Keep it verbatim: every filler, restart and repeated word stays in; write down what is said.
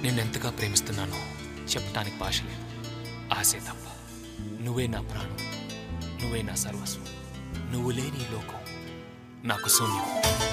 నిన్నెంతగా ప్రేమిస్తున్నానో చెప్పటానికి భాష లేదు. ఆశే తప్ప. నువ్వే నా ప్రాణం, నువ్వే నా సర్వస్వం. నువ్వు లేని ఈ లోకం నాకు శూన్యం.